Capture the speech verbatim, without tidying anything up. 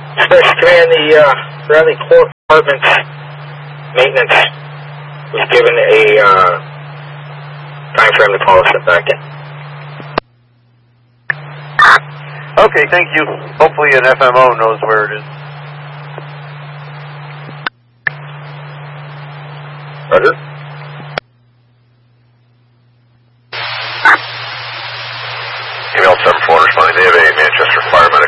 Special Command, the uh, Bradley Corps Department maintenance was given a uh, time frame to call us back in. Okay, thank you. Hopefully an F M O knows where it is. Roger. Email seven four responding. They have a Manchester fireman